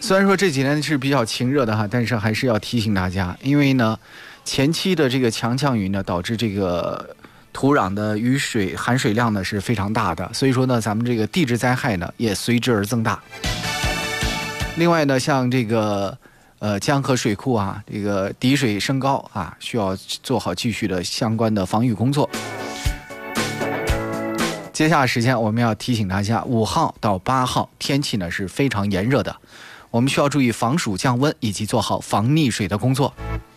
虽然说这几年是比较晴热的哈，但是还是要提醒大家，因为呢，前期的这个强降雨呢，导致这个土壤的雨水含水量呢是非常大的，所以说呢，咱们这个地质灾害呢也随之而增大。另外呢，像这个江河水库啊，这个底水升高啊，需要做好继续的相关的防御工作。接下来时间我们要提醒大家，5号到8号天气呢是非常炎热的，我们需要注意防暑降温以及做好防溺水的工作。